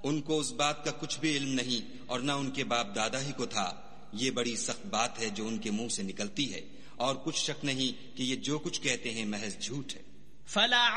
उनको उस बात का कुछ भी इल्म नहीं और न उनके बाप दादा ही को था। ये बड़ी सख्त बात है जो उनके मुंह से निकलती है और कुछ शक नहीं कि ये जो कुछ कहते हैं महज झूठ है।